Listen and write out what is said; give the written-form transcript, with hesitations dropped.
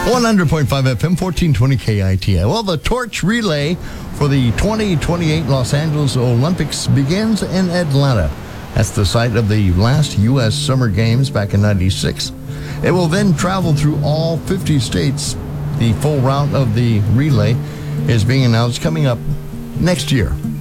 100.5 FM, 1420 KITI. Well, the torch relay for the 2028 Los Angeles Olympics begins in Atlanta. That's the site of the last U.S. Summer Games back in '96. It will then travel through all 50 states. The full route of the relay is being announced coming up next year.